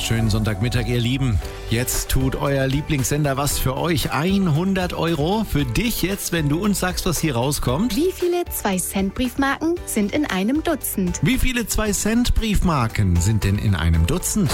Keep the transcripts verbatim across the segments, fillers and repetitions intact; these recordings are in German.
Schönen Sonntagmittag, ihr Lieben. Jetzt tut euer Lieblingssender was für euch. hundert Euro für dich jetzt, wenn du uns sagst, was hier rauskommt. Wie viele zwei Cent Briefmarken sind in einem Dutzend? Wie viele zwei Cent Briefmarken sind denn in einem Dutzend?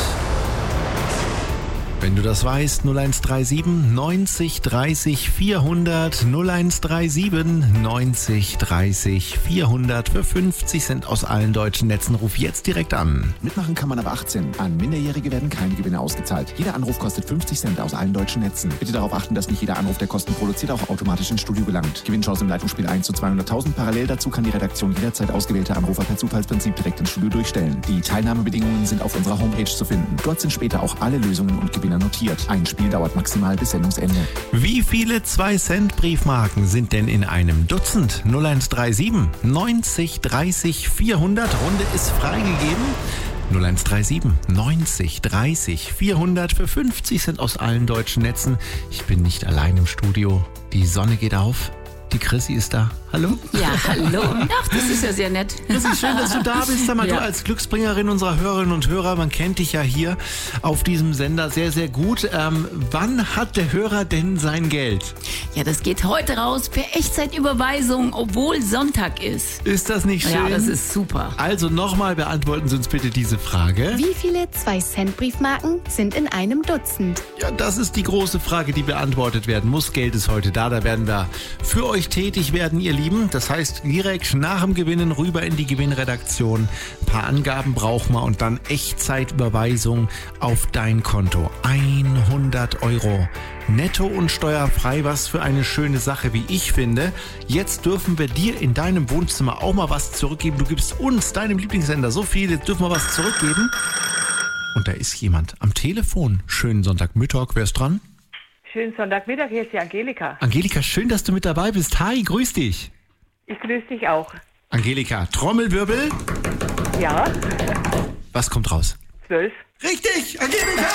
Wenn du das weißt, null eins drei sieben neunzig dreißig vierhundert, null eins drei sieben neunzig dreißig vierhundert für fünfzig Cent aus allen deutschen Netzen. Ruf jetzt direkt an. Mitmachen kann man aber achtzehn. An Minderjährige werden keine Gewinne ausgezahlt. Jeder Anruf kostet fünfzig Cent aus allen deutschen Netzen. Bitte darauf achten, dass nicht jeder Anruf, der Kosten produziert, auch automatisch ins Studio gelangt. Gewinnchance im Leitungsspiel eins zu zweihunderttausend. Parallel dazu kann die Redaktion jederzeit ausgewählte Anrufer per Zufallsprinzip direkt ins Studio durchstellen. Die Teilnahmebedingungen sind auf unserer Homepage zu finden. Dort sind später auch alle Lösungen und Gewinner notiert. Ein Spiel dauert maximal bis Sendungsende. Wie viele zwei Cent Briefmarken sind denn in einem Dutzend? null eins drei sieben neunzig dreißig vierhundert. Runde ist freigegeben. null eins drei sieben neunzig dreißig vierhundert für fünfzig Cent aus allen deutschen Netzen. Ich bin nicht allein im Studio. Die Sonne geht auf. Die Chrissy ist da. Hallo? Ja, hallo. Ach, das ist ja sehr nett. Das ist schön, dass du da bist. Sag mal, Ja. du als Glücksbringerin unserer Hörerinnen und Hörer, man kennt dich ja hier auf diesem Sender sehr, sehr gut. Ähm, wann hat der Hörer denn sein Geld? Ja, das geht heute raus per Echtzeitüberweisung, obwohl Sonntag ist. Ist das nicht schön? Ja, das ist super. Also nochmal beantworten Sie uns bitte diese Frage. Wie viele zwei Cent Briefmarken sind in einem Dutzend? Ja, das ist die große Frage, die beantwortet werden muss. Geld ist heute da, da werden wir für euch tätig werden, ihr Lieben. Das heißt, direkt nach dem Gewinnen rüber in die Gewinnredaktion. Ein paar Angaben brauchen wir und dann Echtzeitüberweisung auf dein Konto. hundert Euro. Netto und steuerfrei, was für eine schöne Sache, wie ich finde. Jetzt dürfen wir dir in deinem Wohnzimmer auch mal was zurückgeben. Du gibst uns, deinem Lieblingssender, so viel, jetzt dürfen wir was zurückgeben. Und da ist jemand am Telefon. Schönen Sonntagmittag, wer ist dran? Schönen Sonntagmittag, hier ist die Angelika. Angelika, schön, dass du mit dabei bist. Hi, grüß dich. Ich grüße dich auch. Angelika, Trommelwirbel. Ja, Was kommt raus? zwölf. Richtig, Angelika!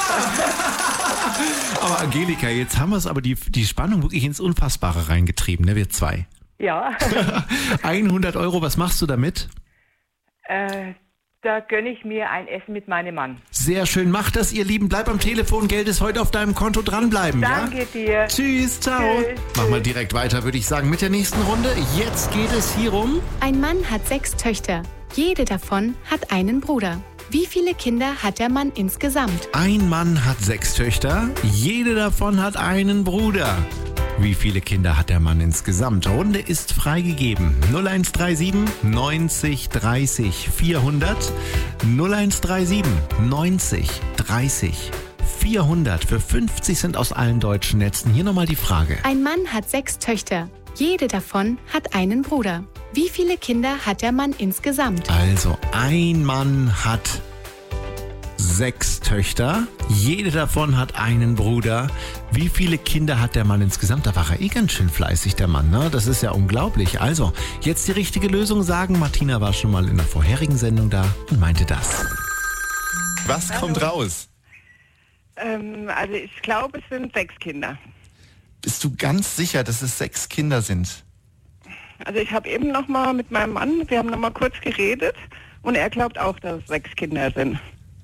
Aber Angelika, jetzt haben wir es aber die, die Spannung wirklich ins Unfassbare reingetrieben, ne? Wir zwei. Ja, hundert Euro, was machst du damit? äh, da gönne ich mir ein Essen mit meinem Mann. Sehr schön, mach das, ihr Lieben. Bleib am Telefon, Geld ist heute auf deinem Konto, dranbleiben, Danke ja? dir. Tschüss, ciao. Tschüss, Mach mal tschüss. direkt weiter, würde ich sagen, mit der nächsten Runde. Jetzt geht es hier um... Ein Mann hat sechs Töchter. Jede davon hat einen Bruder. Wie viele Kinder hat der Mann insgesamt? Ein Mann hat sechs Töchter, jede davon hat einen Bruder. Wie viele Kinder hat der Mann insgesamt? Runde ist freigegeben. null eins drei sieben neunzig dreißig vierhundert, null eins drei sieben neunzig dreißig vierhundert für fünfzig Cent aus allen deutschen Netzen. Hier nochmal die Frage. Ein Mann hat sechs Töchter. Jede davon hat einen Bruder. Wie viele Kinder hat der Mann insgesamt? Also, ein Mann hat sechs Töchter. Jede davon hat einen Bruder. Wie viele Kinder hat der Mann insgesamt? Da war er eh ganz schön fleißig, der Mann, ne? Das ist ja unglaublich. Also, jetzt die richtige Lösung sagen. Martina war schon mal in der vorherigen Sendung da und meinte das. Was kommt raus? Ähm, also ich glaube, es sind sechs Kinder. Bist du ganz sicher, dass es sechs Kinder sind? Also ich habe eben noch mal mit meinem Mann, wir haben noch mal kurz geredet und er glaubt auch, dass es sechs Kinder sind.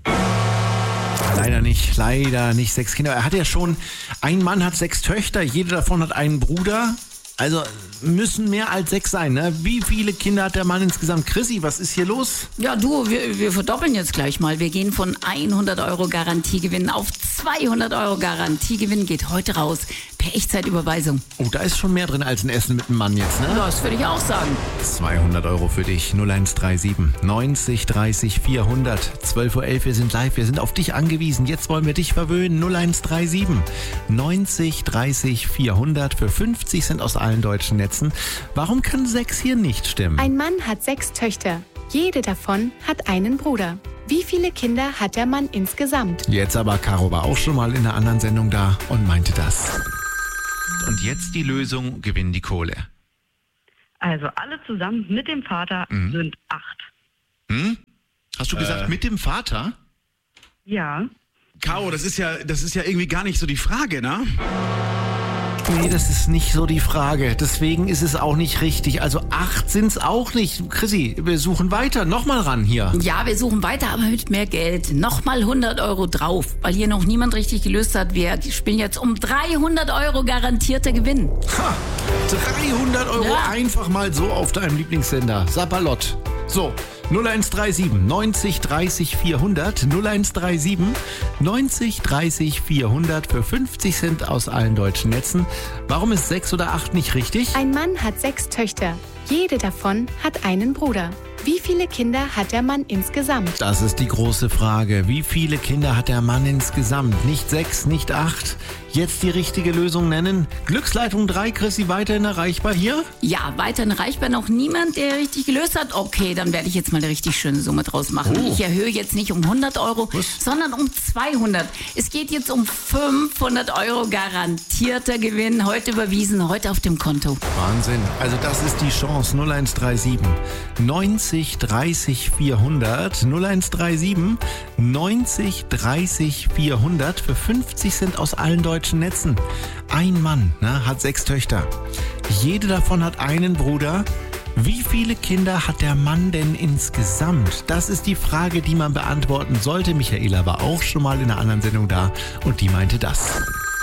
Leider nicht, leider nicht sechs Kinder. Er hat ja schon, ein Mann hat sechs Töchter, jede davon hat einen Bruder. Also müssen mehr als sechs sein, ne? Wie viele Kinder hat der Mann insgesamt? Chrissy, was ist hier los? Ja, du, wir, wir verdoppeln jetzt gleich mal. Wir gehen von hundert Euro Garantiegewinn auf zweihundert Euro Garantiegewinn. Geht heute raus per Echtzeitüberweisung. Oh, da ist schon mehr drin als ein Essen mit einem Mann jetzt, ne? Das würde ich auch sagen. zweihundert Euro für dich, null eins drei sieben neunzig dreißig vierhundert, zwölf Uhr elf, wir sind live, wir sind auf dich angewiesen, jetzt wollen wir dich verwöhnen, null eins drei sieben neunzig dreißig vierhundert für fünfzig Cent aus allen deutschen Netzen. Warum kann sechs hier nicht stimmen? Ein Mann hat sechs Töchter. Jede davon hat einen Bruder. Wie viele Kinder hat der Mann insgesamt? Jetzt aber, Caro war auch schon mal in einer anderen Sendung da und meinte das. Und jetzt die Lösung, gewinnen die Kohle. Also alle zusammen mit dem Vater Mhm. sind acht. Hm? Hast du gesagt, mit dem Vater? Ja. Caro, das ist ja, das ist ja irgendwie gar nicht so die Frage, ne? Nee, das ist nicht so die Frage. Deswegen ist es auch nicht richtig. Also acht sind's auch nicht. Chrissy, wir suchen weiter. Nochmal ran hier. Ja, wir suchen weiter, aber mit mehr Geld. Nochmal hundert Euro drauf, weil hier noch niemand richtig gelöst hat. Wir spielen jetzt um dreihundert Euro garantierter Gewinn. Ha, dreihundert Euro Ja. einfach mal so auf deinem Lieblingssender. Sapperlott. So, null eins drei sieben neunzig dreißig vierhundert, null eins drei sieben neunzig dreißig vierhundert für fünfzig Cent aus allen deutschen Netzen. Warum ist sechs oder acht nicht richtig? Ein Mann hat sechs Töchter. Jede davon hat einen Bruder. Wie viele Kinder hat der Mann insgesamt? Das ist die große Frage. Wie viele Kinder hat der Mann insgesamt? Nicht sechs, nicht acht. Jetzt die richtige Lösung nennen. Glücksleitung drei, Chrissy, weiterhin erreichbar hier? Ja, weiterhin erreichbar noch niemand, der richtig gelöst hat. Okay, dann werde ich jetzt mal eine richtig schöne Summe draus machen. Oh. Ich erhöhe jetzt nicht um hundert Euro, Was? sondern um zweihundert. Es geht jetzt um fünfhundert Euro garantierter Gewinn. Heute überwiesen, heute auf dem Konto. Wahnsinn. Also das ist die Chance. null eins drei sieben neunzig dreißig vierhundert, null eins drei sieben neunzig dreißig vierhundert für fünfzig Cent aus allen deutschen Netzen. Ein Mann, ne, hat sechs Töchter. Jede davon hat einen Bruder. Wie viele Kinder hat der Mann denn insgesamt? Das ist die Frage, die man beantworten sollte. Michaela war auch schon mal in einer anderen Sendung da und die meinte das.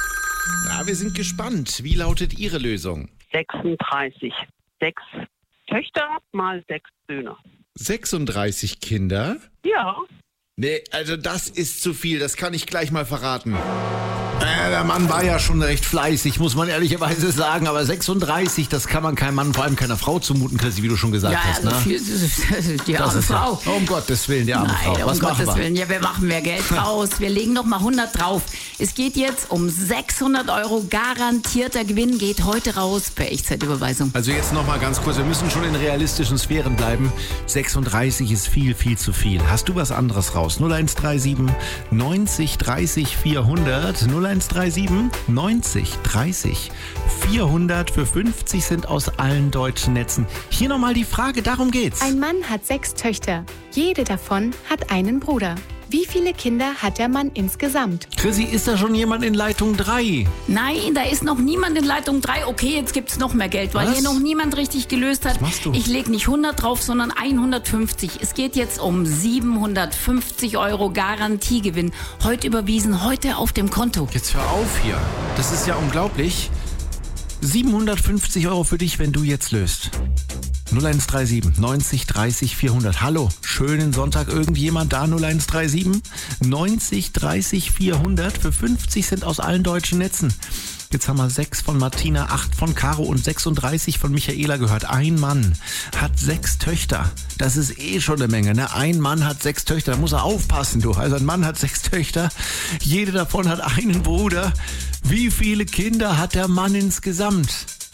Ja, wir sind gespannt. Wie lautet Ihre Lösung? sechsunddreißig. Sechs Töchter mal sechs Söhne. sechsunddreißig Kinder? Ja. Nee, also das ist zu viel, das kann ich gleich mal verraten. Äh, der Mann war ja schon recht fleißig, muss man ehrlicherweise sagen, aber sechsunddreißig, das kann man keinem Mann, vor allem keiner Frau zumuten, Chrissy, wie du schon gesagt Ja, hast. also Ne? viel, die Das arme ist ja, Frau. um Gottes Willen, die arme Nein, Frau. Was um machen Gottes wir? Willen. Ja, wir machen mehr Geld raus. Wir legen noch mal hundert drauf. Es geht jetzt um sechshundert Euro garantierter Gewinn. Geht heute raus per Echtzeitüberweisung. Also jetzt noch mal ganz kurz, wir müssen schon in realistischen Sphären bleiben. sechsunddreißig ist viel, viel zu viel. Hast du was anderes raus? null eins drei sieben neunzig dreißig vierhundert, null eins drei sieben neunzig dreißig vierhundert für fünfzig Cent aus allen deutschen Netzen. Hier nochmal die Frage, darum geht's. Ein Mann hat sechs Töchter. Jede davon hat einen Bruder. Wie viele Kinder hat der Mann insgesamt? Chrissy, ist da schon jemand in Leitung drei? Nein, da ist noch niemand in Leitung drei. Okay, jetzt gibt's noch mehr Geld, weil Was? hier noch niemand richtig gelöst hat. Was machst du? Ich lege nicht hundert drauf, sondern hundertfünfzig. Es geht jetzt um siebenhundertfünfzig Euro Garantiegewinn. Heute überwiesen, heute auf dem Konto. Jetzt hör auf hier. Das ist ja unglaublich. siebenhundertfünfzig Euro für dich, wenn du jetzt löst. null eins drei sieben neunzig dreißig vierhundert. Hallo, schönen Sonntag. Irgendjemand da? null eins drei sieben neunzig dreißig vierhundert für fünfzig Cent aus allen deutschen Netzen. Jetzt haben wir sechs von Martina, acht von Caro und sechsunddreißig von Michaela gehört. Ein Mann hat sechs Töchter. Das ist eh schon eine Menge, ne? Ein Mann hat sechs Töchter. Da muss er aufpassen, du. Also ein Mann hat sechs Töchter. Jede davon hat einen Bruder. Wie viele Kinder hat der Mann insgesamt?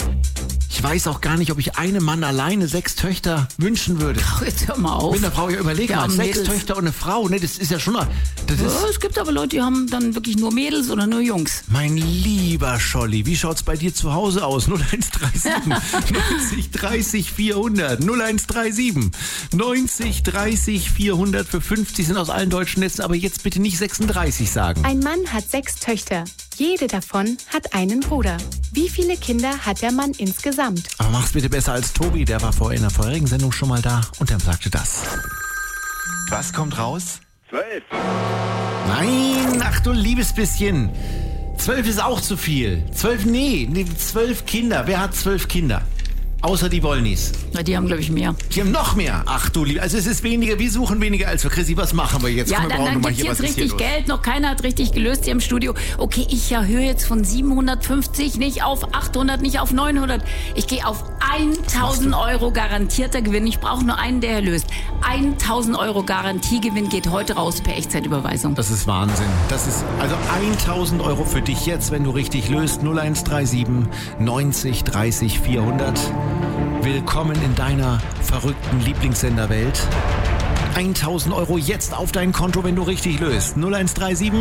Ich weiß auch gar nicht, ob ich einem Mann alleine sechs Töchter wünschen würde. Ach, jetzt hör mal auf. Mit einer Frau, ja, überleg Wir mal, haben sechs Mädels. Töchter und eine Frau, ne, das ist ja schon mal, das Ja, ist, es gibt aber Leute, die haben dann wirklich nur Mädels oder nur Jungs. mein lieber Scholli, wie schaut's bei dir zu Hause aus? null eins drei sieben neunzig dreißig vierhundert, null eins drei sieben neunzig dreißig vierhundert für fünfzig sind aus allen deutschen Netzen, aber jetzt bitte nicht sechsunddreißig sagen. Ein Mann hat sechs Töchter. Jede davon hat einen Bruder. Wie viele Kinder hat der Mann insgesamt? Aber mach's bitte besser als Tobi, der war vorher in der vorherigen Sendung schon mal da und der sagte das. Was kommt raus? Zwölf. Nein, ach du liebes bisschen. Zwölf ist auch zu viel. Zwölf, nee, nee, zwölf Kinder. Wer hat zwölf Kinder? Außer die Wollnis. Na, die haben, glaube ich, mehr. Die haben noch mehr. Ach du liebe, also es ist weniger, wir suchen weniger als für Chrissy. Was machen wir jetzt? Ja, Komm, wir dann, brauchen dann noch mal gibt's hier, jetzt was ist hier richtig los? Geld. Noch keiner hat richtig gelöst hier im Studio. Okay, ich erhöhe jetzt von siebenhundertfünfzig nicht auf achthundert, nicht auf neunhundert. Ich gehe auf tausend Euro garantierter Gewinn. Ich brauche nur einen, der löst. tausend Euro Garantiegewinn geht heute raus per Echtzeitüberweisung. Das ist Wahnsinn. Das ist also tausend Euro für dich jetzt, wenn du richtig löst. null eins drei sieben neunzig dreißig vierhundert. Willkommen in deiner verrückten Lieblingssenderwelt. tausend Euro jetzt auf dein Konto, wenn du richtig löst. null eins drei sieben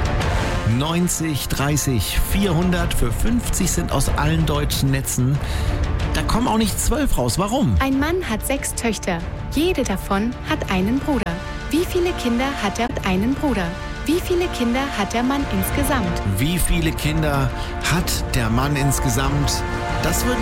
neunzig dreißig vierhundert für fünfzig Cent aus allen deutschen Netzen. Da kommen auch nicht zwölf raus. Warum? Ein Mann hat sechs Töchter. Jede davon hat einen Bruder. Wie viele Kinder hat er mit einem Bruder? Wie viele Kinder hat der Mann insgesamt? Wie viele Kinder hat der Mann insgesamt? Das würden